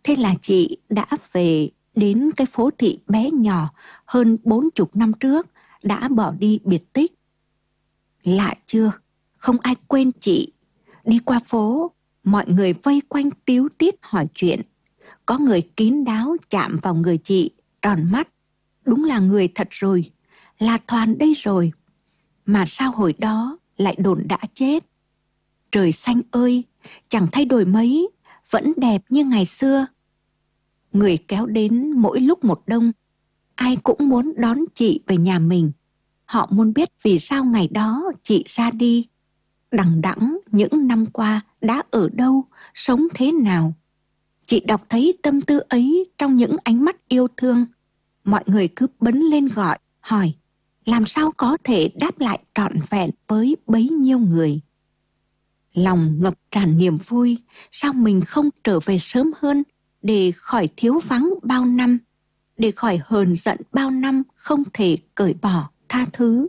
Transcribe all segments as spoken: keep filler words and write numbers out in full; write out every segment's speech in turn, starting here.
Thế là chị đã về đến cái phố thị bé nhỏ hơn bốn chục năm trước, đã bỏ đi biệt tích. Lạ chưa, không ai quên chị. Đi qua phố, mọi người vây quanh tíu tít hỏi chuyện. Có người kín đáo chạm vào người chị, tròn mắt. Đúng là người thật rồi, là Thoàn đây rồi. Mà sao hồi đó lại đồn đã chết? Trời xanh ơi, chẳng thay đổi mấy, vẫn đẹp như ngày xưa. Người kéo đến mỗi lúc một đông, ai cũng muốn đón chị về nhà mình. Họ muốn biết vì sao ngày đó chị ra đi. Đằng đẵng những năm qua đã ở đâu, sống thế nào. Chị đọc thấy tâm tư ấy trong những ánh mắt yêu thương. Mọi người cứ bấn lên gọi, hỏi, làm sao có thể đáp lại trọn vẹn với bấy nhiêu người. Lòng ngập tràn niềm vui, sao mình không trở về sớm hơn để khỏi thiếu vắng bao năm, để khỏi hờn giận bao năm không thể cởi bỏ tha thứ.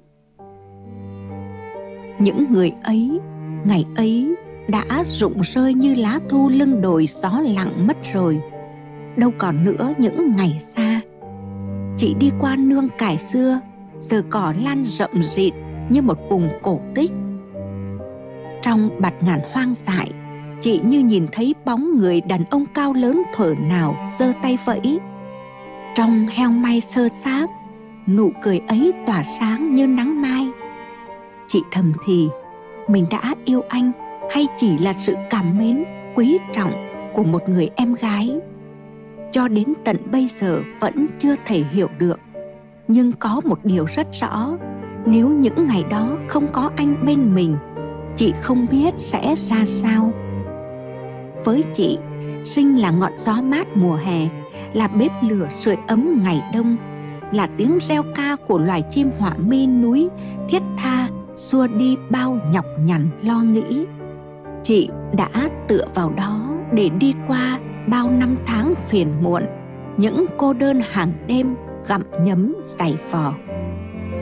Những người ấy, ngày ấy đã rụng rơi như lá thu lưng đồi gió lặng mất rồi. Đâu còn nữa những ngày xa. Chị đi qua nương cải xưa, giờ cỏ lan rậm rịt như một vùng cổ tích. Trong bạt ngàn hoang dại, chị như nhìn thấy bóng người đàn ông cao lớn thuở nào giơ tay vẫy. Trong heo may xơ xát, nụ cười ấy tỏa sáng như nắng mai. Chị thầm thì, mình đã yêu anh hay chỉ là sự cảm mến, quý trọng của một người em gái? Cho đến tận bây giờ vẫn chưa thể hiểu được. Nhưng có một điều rất rõ, nếu những ngày đó không có anh bên mình, chị không biết sẽ ra sao. Với chị, Sinh là ngọn gió mát mùa hè, là bếp lửa sưởi ấm ngày đông, là tiếng reo ca của loài chim họa mi núi thiết tha xua đi bao nhọc nhằn lo nghĩ. Chị đã tựa vào đó để đi qua bao năm tháng phiền muộn, những cô đơn hàng đêm gặm nhấm giày vò.